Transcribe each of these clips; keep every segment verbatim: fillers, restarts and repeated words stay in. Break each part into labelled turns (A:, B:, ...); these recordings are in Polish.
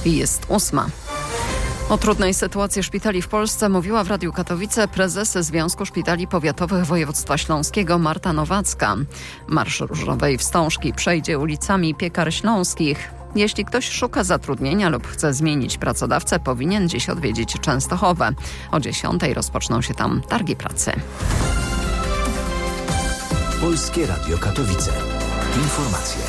A: i jest ósma. O trudnej sytuacji szpitali w Polsce mówiła w Radiu Katowice prezes Związku Szpitali Powiatowych Województwa Śląskiego Marta Nowacka. Marsz Różowej Wstążki przejdzie ulicami Piekar Śląskich. Jeśli ktoś szuka zatrudnienia lub chce zmienić pracodawcę, powinien dziś odwiedzić Częstochowę. O dziesiątej rozpoczną się tam targi pracy.
B: Polskie Radio Katowice. Informacje.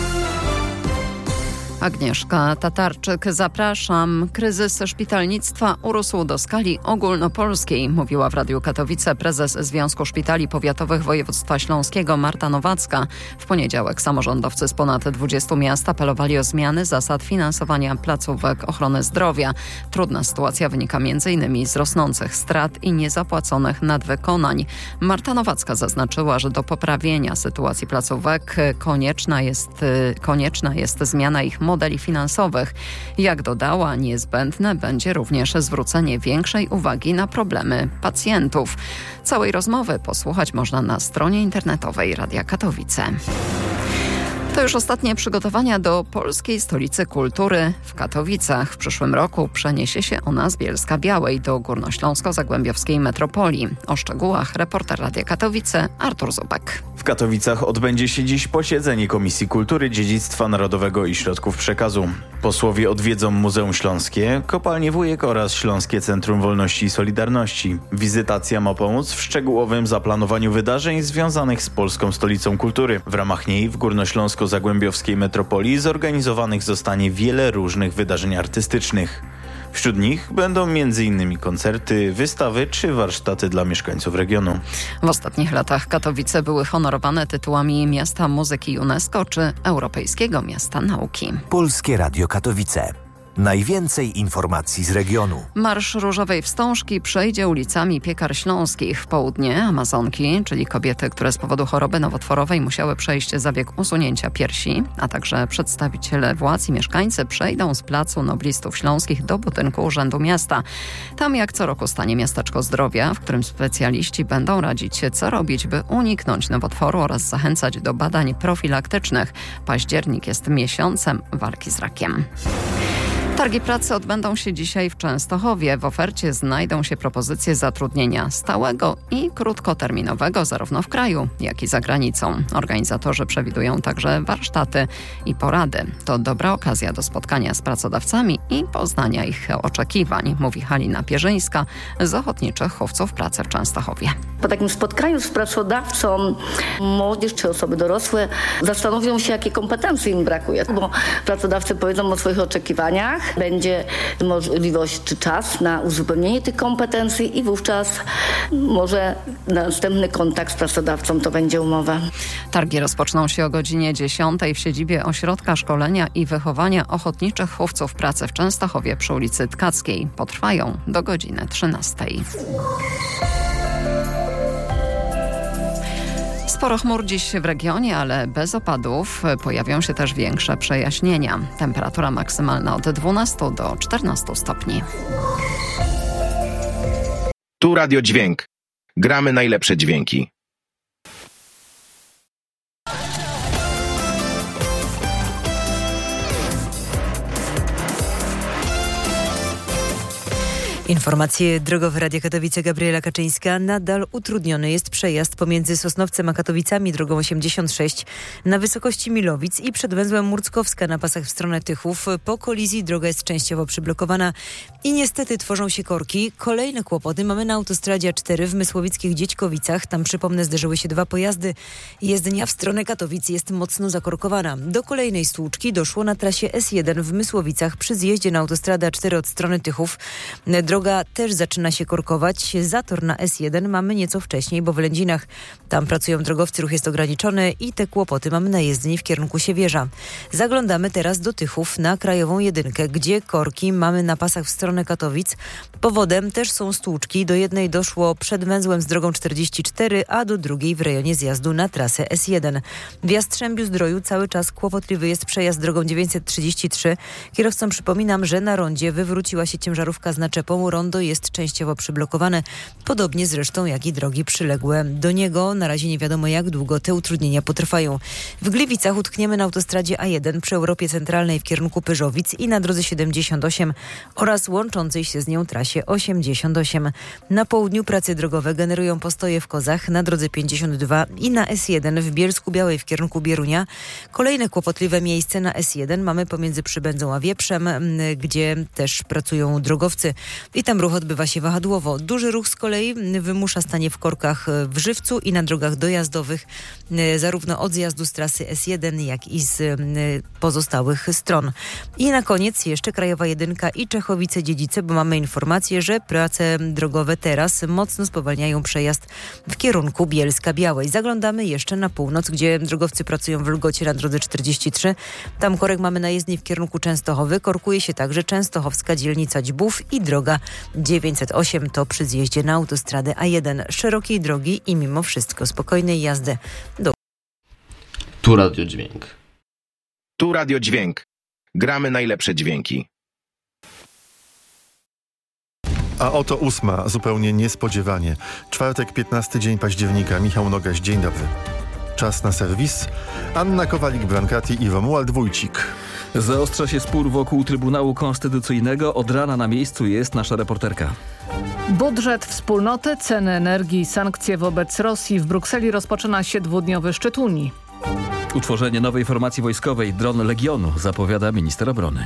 A: Agnieszka Tatarczyk, zapraszam. Kryzys szpitalnictwa urósł do skali ogólnopolskiej, mówiła w Radiu Katowice prezes Związku Szpitali Powiatowych Województwa Śląskiego Marta Nowacka. W poniedziałek samorządowcy z ponad dwudziestu miast apelowali o zmiany zasad finansowania placówek ochrony zdrowia. Trudna sytuacja wynika między innymi z rosnących strat i niezapłaconych nadwykonań. Marta Nowacka zaznaczyła, że do poprawienia sytuacji placówek konieczna jest, konieczna jest zmiana ich modeli finansowych. Jak dodała, niezbędne będzie również zwrócenie większej uwagi na problemy pacjentów. Całej rozmowy posłuchać można na stronie internetowej Radia Katowice. To już ostatnie przygotowania do Polskiej Stolicy Kultury w Katowicach. W przyszłym roku przeniesie się ona z Bielska-Białej do Górnośląsko-Zagłębiowskiej metropolii. O szczegółach reporter Radia Katowice Artur Zubek.
C: W Katowicach odbędzie się dziś posiedzenie Komisji Kultury, Dziedzictwa Narodowego i Środków Przekazu. Posłowie odwiedzą Muzeum Śląskie, Kopalnię Wujek oraz Śląskie Centrum Wolności i Solidarności. Wizytacja ma pomóc w szczegółowym zaplanowaniu wydarzeń związanych z Polską Stolicą Kultury. W ramach niej w Górnośląsko-Zagłębiowskiej metropolii zorganizowanych zostanie wiele różnych wydarzeń artystycznych. Wśród nich będą między innymi koncerty, wystawy czy warsztaty dla mieszkańców regionu.
A: W ostatnich latach Katowice były honorowane tytułami Miasta Muzyki UNESCO czy Europejskiego Miasta Nauki.
B: Polskie Radio Katowice. Najwięcej informacji z regionu.
A: Marsz Różowej Wstążki przejdzie ulicami Piekar Śląskich. W południe Amazonki, czyli kobiety, które z powodu choroby nowotworowej musiały przejść zabieg usunięcia piersi, a także przedstawiciele władz i mieszkańcy przejdą z Placu Noblistów Śląskich do budynku Urzędu Miasta. Tam jak co roku stanie miasteczko zdrowia, w którym specjaliści będą radzić, co robić, by uniknąć nowotworu oraz zachęcać do badań profilaktycznych. Październik jest miesiącem walki z rakiem. Targi pracy odbędą się dzisiaj w Częstochowie. W ofercie znajdą się propozycje zatrudnienia stałego i krótkoterminowego zarówno w kraju, jak i za granicą. Organizatorzy przewidują także warsztaty i porady. To dobra okazja do spotkania z pracodawcami i poznania ich oczekiwań, mówi Halina Pierzyńska z Ochotniczych Chówców Pracy w Częstochowie.
D: Po takim spotkaniu z pracodawcą młodzież czy osoby dorosłe zastanowią się, jakie kompetencje im brakuje, bo pracodawcy powiedzą o swoich oczekiwaniach. Będzie możliwość czy czas na uzupełnienie tych kompetencji i wówczas może następny kontakt z pracodawcą to będzie umowa.
A: Targi rozpoczną się o godzinie dziesiątej w siedzibie Ośrodka Szkolenia i Wychowania Ochotniczych Chówców Pracy w Częstochowie przy ulicy Tkackiej. Potrwają do godziny trzynastej. Sporo chmur dziś w regionie, ale bez opadów. Pojawią się też większe przejaśnienia. Temperatura maksymalna od dwunastu do czternastu stopni.
E: Tu Radio Dźwięk. Gramy najlepsze dźwięki.
F: Informacje drogowe Radia Katowice, Gabriela Kaczyńska. Nadal utrudniony jest przejazd pomiędzy Sosnowcem a Katowicami drogą osiemdziesiąt sześć na wysokości Milowic i przed węzłem Murckowska na pasach w stronę Tychów. Po kolizji droga jest częściowo przyblokowana i niestety tworzą się korki. Kolejne kłopoty mamy na autostradzie A cztery w Mysłowickich Dziećkowicach. Tam, przypomnę, zderzyły się dwa pojazdy. Jezdnia w stronę Katowic jest mocno zakorkowana. Do kolejnej stłuczki doszło na trasie S jeden w Mysłowicach przy zjeździe na autostradę A cztery od strony Tychów. Droga też zaczyna się korkować. Zator na S jeden mamy nieco wcześniej, bo w Lędzinach tam pracują drogowcy, ruch jest ograniczony i te kłopoty mamy na jezdni w kierunku Siewierza. Zaglądamy teraz do Tychów na Krajową Jedynkę, gdzie korki mamy na pasach w stronę Katowic. Powodem też są stłuczki. Do jednej doszło przed węzłem z drogą czterdzieści cztery, a do drugiej w rejonie zjazdu na trasę S jeden. W Jastrzębiu-Zdroju cały czas kłopotliwy jest przejazd drogą dziewięćset trzydzieści trzy. Kierowcom przypominam, że na rondzie wywróciła się ciężarówka z naczepą. rondo jest częściowo przyblokowane, podobnie zresztą jak i drogi przyległe do niego. Na razie nie wiadomo, jak długo te utrudnienia potrwają. W Gliwicach utkniemy na autostradzie A jeden przy Europie Centralnej w kierunku Pyrzowic i na drodze siedemdziesiąt osiem oraz łączącej się z nią trasie osiemdziesiąt osiem. Na południu prace drogowe generują postoje w Kozach na drodze pięćdziesiąt dwa i na S jeden w Bielsku-Białej w kierunku Bierunia. Kolejne kłopotliwe miejsce na S jeden mamy pomiędzy Przybędzą a Wieprzem, gdzie też pracują drogowcy i tam ruch odbywa się wahadłowo. Duży ruch z kolei wymusza stanie w korkach w Żywcu i na drogach dojazdowych, zarówno od zjazdu z trasy S jeden, jak i z pozostałych stron. I na koniec jeszcze Krajowa Jedynka i Czechowice-Dziedzice, bo mamy informację, że prace drogowe teraz mocno spowalniają przejazd w kierunku Bielska-Białej. Zaglądamy jeszcze na północ, gdzie drogowcy pracują w Lgocie na drodze czterdzieści trzy. Tam korek mamy na jezdni w kierunku Częstochowy. Korkuje się także częstochowska dzielnica Dźbów i droga dziewięćset osiem, to przy zjeździe na autostradę A jeden. Szerokiej drogi i mimo wszystko spokojnej jazdy do...
G: Tu Radio Dźwięk.
E: Tu Radio Dźwięk. Gramy najlepsze dźwięki.
H: A oto ósma, zupełnie niespodziewanie. Czwartek, piętnasty dzień października. Michał Nogaś, dzień dobry. Czas na serwis. Anna Kowalik-Brankati i Romuald Wójcik.
I: Zaostrza się spór wokół Trybunału Konstytucyjnego. Od rana na miejscu jest nasza reporterka.
J: Budżet wspólnoty, ceny energii, sankcje wobec Rosji. W Brukseli rozpoczyna się dwudniowy szczyt Unii.
I: Utworzenie nowej formacji wojskowej, dron Legionu, zapowiada minister obrony.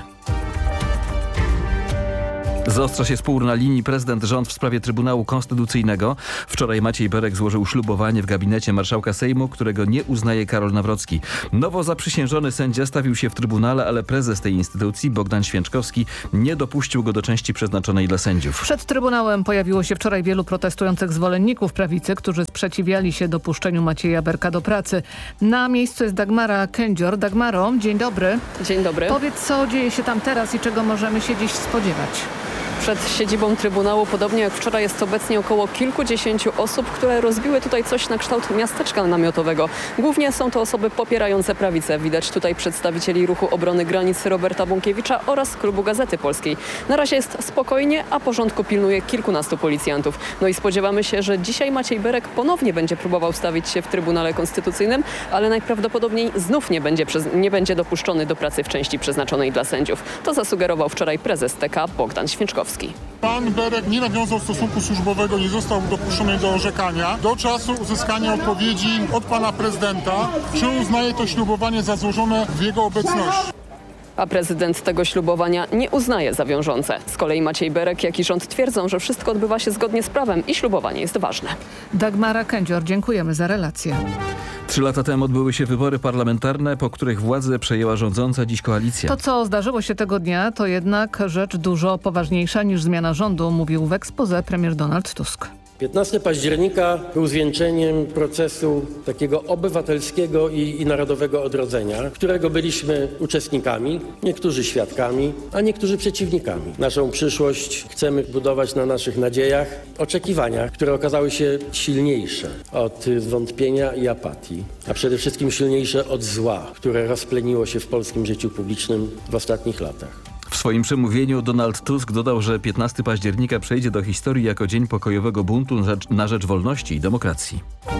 I: Zaostrza się spór na linii prezydent-rząd w sprawie Trybunału Konstytucyjnego. Wczoraj Maciej Berek złożył ślubowanie w gabinecie marszałka Sejmu, którego nie uznaje Karol Nawrocki. Nowo zaprzysiężony sędzia stawił się w Trybunale, ale prezes tej instytucji, Bogdan Święczkowski, nie dopuścił go do części przeznaczonej dla sędziów.
J: Przed Trybunałem pojawiło się wczoraj wielu protestujących zwolenników prawicy, którzy sprzeciwiali się dopuszczeniu Macieja Berka do pracy. Na miejscu jest Dagmara Kędzior. Dagmaro, dzień dobry.
K: Dzień dobry.
J: Powiedz, co dzieje się tam teraz i czego możemy się dziś spodziewać?
K: Przed siedzibą Trybunału, podobnie jak wczoraj, jest obecnie około kilkudziesięciu osób, które rozbiły tutaj coś na kształt miasteczka namiotowego. Głównie są to osoby popierające prawicę. Widać tutaj przedstawicieli Ruchu Obrony Granic Roberta Bąkiewicza oraz Klubu Gazety Polskiej. Na razie jest spokojnie, a porządku pilnuje kilkunastu policjantów. No i spodziewamy się, że dzisiaj Maciej Berek ponownie będzie próbował stawić się w Trybunale Konstytucyjnym, ale najprawdopodobniej znów nie będzie, przez, nie będzie dopuszczony do pracy w części przeznaczonej dla sędziów. To zasugerował wczoraj prezes T K Bogdan Święczkowski.
L: Pan Berek nie nawiązał stosunku służbowego, nie został dopuszczony do orzekania do czasu uzyskania odpowiedzi od pana prezydenta, czy uznaje to ślubowanie za złożone w jego obecności.
K: A prezydent tego ślubowania nie uznaje za wiążące. Z kolei Maciej Berek, jak i rząd twierdzą, że wszystko odbywa się zgodnie z prawem i ślubowanie jest ważne.
J: Dagmara Kędzior, dziękujemy za relację.
I: Trzy lata temu odbyły się wybory parlamentarne, po których władzę przejęła rządząca dziś koalicja.
J: To, co zdarzyło się tego dnia, to jednak rzecz dużo poważniejsza niż zmiana rządu, mówił w exposé premier Donald Tusk.
M: piętnastego października był zwieńczeniem procesu takiego obywatelskiego i, i narodowego odrodzenia, którego byliśmy uczestnikami, niektórzy świadkami, a niektórzy przeciwnikami. Naszą przyszłość chcemy budować na naszych nadziejach, oczekiwaniach, które okazały się silniejsze od wątpienia i apatii, a przede wszystkim silniejsze od zła, które rozpleniło się w polskim życiu publicznym w ostatnich latach.
I: W swoim przemówieniu Donald Tusk dodał, że piętnastego października przejdzie do historii jako dzień pokojowego buntu na rzecz, na rzecz wolności i demokracji.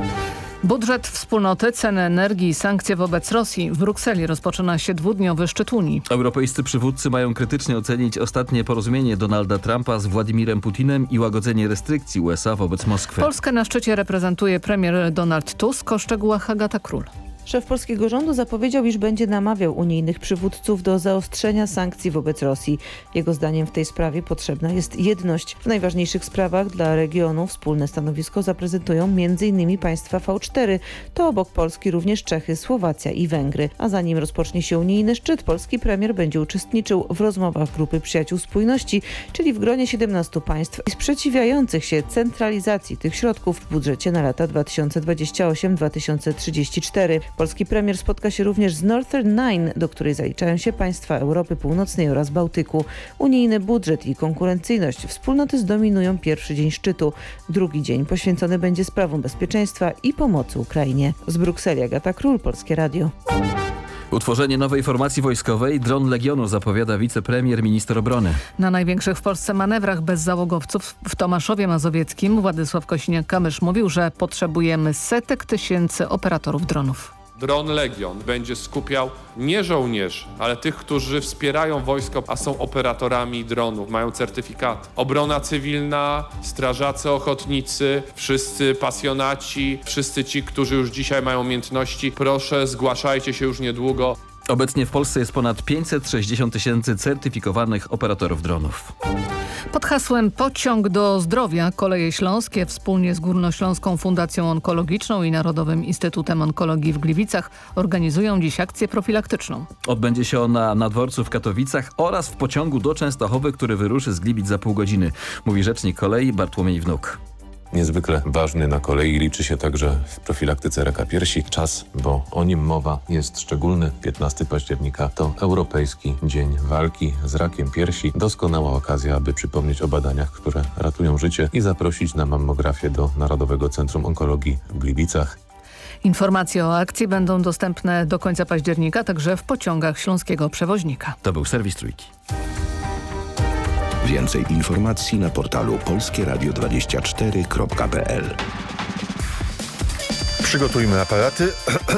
J: Budżet wspólnoty, ceny energii i sankcje wobec Rosji. W Brukseli rozpoczyna się dwudniowy szczyt Unii.
I: Europejscy przywódcy mają krytycznie ocenić ostatnie porozumienie Donalda Trumpa z Władimirem Putinem i łagodzenie restrykcji U S A wobec Moskwy.
J: Polskę na szczycie reprezentuje premier Donald Tusk. O szczegółach Agata Król.
N: Szef polskiego rządu zapowiedział, iż będzie namawiał unijnych przywódców do zaostrzenia sankcji wobec Rosji. Jego zdaniem w tej sprawie potrzebna jest jedność. W najważniejszych sprawach dla regionu wspólne stanowisko zaprezentują między innymi państwa V cztery. To obok Polski również Czechy, Słowacja i Węgry. A zanim rozpocznie się unijny szczyt, polski premier będzie uczestniczył w rozmowach Grupy Przyjaciół Spójności, czyli w gronie siedemnastu państw sprzeciwiających się centralizacji tych środków w budżecie na lata dwa tysiące dwudziesty ósmy do dwa tysiące trzydziestego czwartego. Polski premier spotka się również z Northern Nine, do której zaliczają się państwa Europy Północnej oraz Bałtyku. Unijny budżet i konkurencyjność wspólnoty zdominują pierwszy dzień szczytu. Drugi dzień poświęcony będzie sprawom bezpieczeństwa i pomocy Ukrainie. Z Brukseli Agata Król, Polskie Radio.
I: Utworzenie nowej formacji wojskowej, dron Legionu, zapowiada wicepremier, minister obrony.
J: Na największych w Polsce manewrach bez załogowców w Tomaszowie Mazowieckim Władysław Kosiniak-Kamysz mówił, że potrzebujemy setek tysięcy operatorów dronów.
O: Dron Legion będzie skupiał nie żołnierzy, ale tych, którzy wspierają wojsko, a są operatorami dronów, mają certyfikat. Obrona cywilna, strażacy ochotnicy, wszyscy pasjonaci, wszyscy ci, którzy już dzisiaj mają umiejętności, proszę, zgłaszajcie się już niedługo.
I: Obecnie w Polsce jest ponad pięćset sześćdziesiąt tysięcy certyfikowanych operatorów dronów.
J: Pod hasłem Pociąg do zdrowia Koleje Śląskie wspólnie z Górnośląską Fundacją Onkologiczną i Narodowym Instytutem Onkologii w Gliwicach organizują dziś akcję profilaktyczną.
I: Odbędzie się ona na dworcu w Katowicach oraz w pociągu do Częstochowy, który wyruszy z Gliwic za pół godziny, mówi rzecznik kolei Bartłomiej Wnuk.
P: Niezwykle ważny na kolei liczy się także w profilaktyce raka piersi. Czas, bo o nim mowa, jest szczególny. piętnastego października to Europejski Dzień Walki z Rakiem Piersi. Doskonała okazja, aby przypomnieć o badaniach, które ratują życie i zaprosić na mammografię do Narodowego Centrum Onkologii w Gliwicach.
J: Informacje o akcji będą dostępne do końca października, także w pociągach śląskiego przewoźnika.
I: To był serwis Trójki.
Q: Więcej informacji na portalu polskie radio dwadzieścia cztery kropka p l.
H: Przygotujmy aparaty.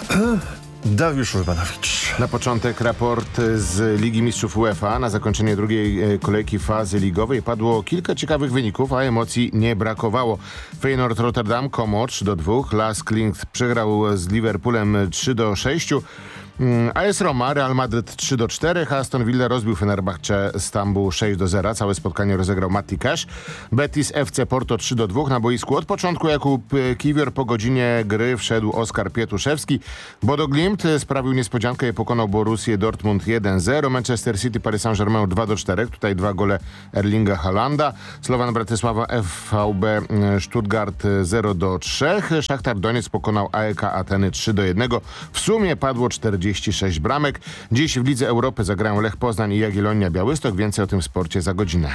H: Dariusz Urbanowicz.
R: Na początek raport z Ligi Mistrzów UEFA. Na zakończenie drugiej kolejki fazy ligowej padło kilka ciekawych wyników, a emocji nie brakowało. Feyenoord Rotterdam Como trzy do dwóch, Las Klint przegrał z Liverpoolem trzy do sześciu. A S Roma, Real Madryt trzy do czterech, a Aston Villa rozbił Fenerbahce Stambuł sześć do zera. Całe spotkanie rozegrał Matti Cash. Betis F C Porto trzy do dwóch. Na boisku od początku Jakub Kiwior, po godzinie gry wszedł Oskar Pietuszewski. Bodo Glimt sprawił niespodziankę i pokonał Borussię Dortmund jeden zero. Manchester City Paris Saint-Germain dwa do czterech. Tutaj dwa gole Erlinga Haalanda. Slovan Bratysława F V B Stuttgart zero do trzech. Szachtar Donieck pokonał A E K Ateny trzy do jednego. W sumie padło czterdzieści sześć bramek. Dziś w Lidze Europy zagrają Lech Poznań i Jagiellonia Białystok. Więcej o tym sporcie za godzinę.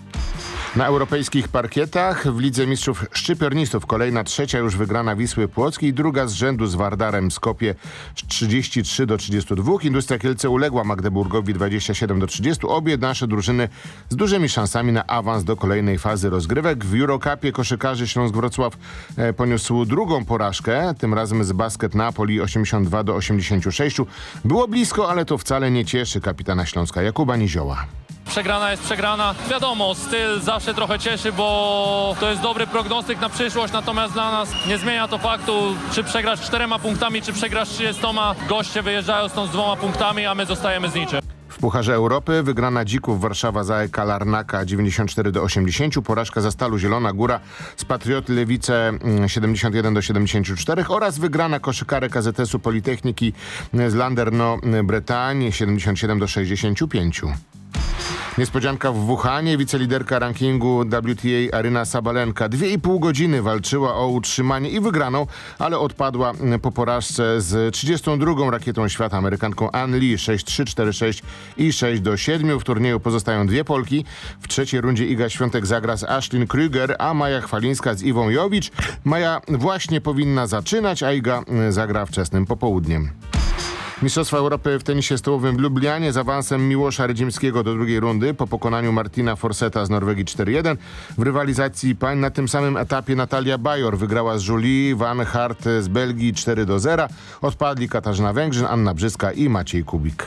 R: Na europejskich parkietach w Lidze Mistrzów Szczypiornistów kolejna trzecia już wygrana Wisły Płockiej i druga z rzędu z Wardarem Skopje trzydzieści trzy do trzydziestu dwóch. Industria Kielce uległa Magdeburgowi dwadzieścia siedem do trzydziestu. Obie nasze drużyny z dużymi szansami na awans do kolejnej fazy rozgrywek. W Eurocupie koszykarzy Śląsk Wrocław e, poniósł drugą porażkę, tym razem z Basket Napoli osiemdziesiąt dwa do osiemdziesięciu sześciu. Było blisko, ale to wcale nie cieszy kapitana Śląska Jakuba Nizioła.
S: Przegrana jest przegrana. Wiadomo, styl zawsze trochę cieszy, bo to jest dobry prognostyk na przyszłość, natomiast dla nas nie zmienia to faktu, czy przegrasz czterema punktami, czy przegrasz trzydziestoma. Goście wyjeżdżają stąd z dwoma punktami, a my zostajemy z niczym.
R: W Pucharze Europy wygrana Dzików Warszawa za A E K Larnaka dziewięćdziesiąt cztery do osiemdziesięciu. Porażka za Stalu Zielona Góra z Patrioty Lewice siedemdziesiąt jeden do siedemdziesięciu czterech oraz wygrana koszykarek A Z S-u Politechniki z Landerneau Bretagne siedemdziesiąt siedem do sześćdziesięciu pięciu. Niespodzianka w Wuhanie. Wiceliderka rankingu W T A Aryna Sabalenka dwie i pół godziny walczyła o utrzymanie i wygraną, ale odpadła po porażce z trzydziestą drugą rakietą świata, Amerykanką Ann Lee sześć trzy, cztery sześć i sześć do siedmiu. W turnieju pozostają dwie Polki. W trzeciej rundzie Iga Świątek zagra z Ashlyn Krüger, a Maja Chwalińska z Iwą Jowicz. Maja właśnie powinna zaczynać, a Iga zagra wczesnym popołudniem. Mistrzostwa Europy w tenisie stołowym w Lublianie z awansem Miłosza Rydzimskiego do drugiej rundy po pokonaniu Martina Forseta z Norwegii cztery jeden. W rywalizacji pań na tym samym etapie Natalia Bajor wygrała z Julie Van Hart z Belgii cztery do zera. Odpadli Katarzyna Węgrzyn, Anna Brzyska i Maciej Kubik.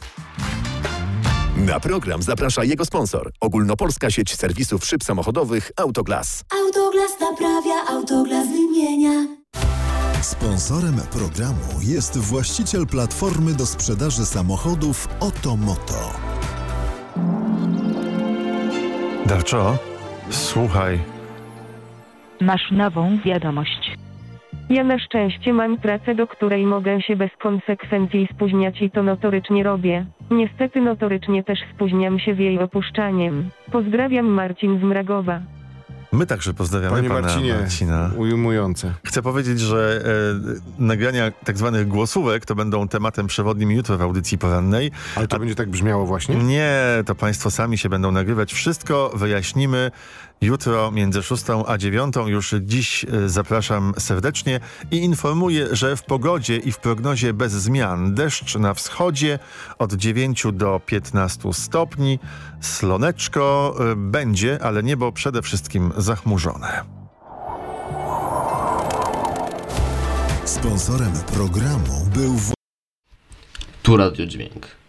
Q: Na program zaprasza jego sponsor. Ogólnopolska sieć serwisów szyb samochodowych Autoglas.
T: Autoglas naprawia, Autoglas wymienia.
U: Sponsorem programu jest właściciel platformy do sprzedaży samochodów Otomoto.
H: Darczo, słuchaj.
V: Masz nową wiadomość. Ja na szczęście mam pracę, do której mogę się bez konsekwencji spóźniać i to notorycznie robię. Niestety notorycznie też spóźniam się w jej opuszczaniem. Pozdrawiam, Marcin z Mragowa.
H: My także pozdrawiamy
R: Panie
H: pana
R: Marcinie,
H: Marcina.
R: Ujmujące.
H: Chcę powiedzieć, że e, nagrania tak zwanych głosówek to będą tematem przewodnim jutro w audycji porannej.
R: Ale to A, będzie tak brzmiało właśnie?
H: Nie, to państwo sami się będą nagrywać. Wszystko wyjaśnimy Jutro między szóstą a dziewiątą. Już dziś zapraszam serdecznie i informuję, że w pogodzie i w prognozie bez zmian. Deszcz na wschodzie od dziewięciu do piętnastu stopni. Słoneczko będzie, ale niebo przede wszystkim zachmurzone.
U: Sponsorem programu był...
G: Tu Radio Dźwięk.